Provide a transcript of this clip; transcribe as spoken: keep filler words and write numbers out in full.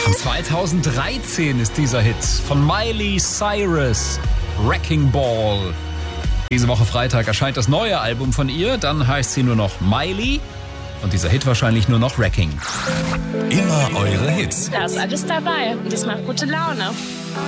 Von zweitausenddreizehn ist dieser Hit von Miley Cyrus, Wrecking Ball. Diese Woche Freitag erscheint das neue Album von ihr, dann heißt sie nur noch Miley und dieser Hit wahrscheinlich nur noch Wrecking. Immer eure Hits. Da ist alles dabei und das macht gute Laune.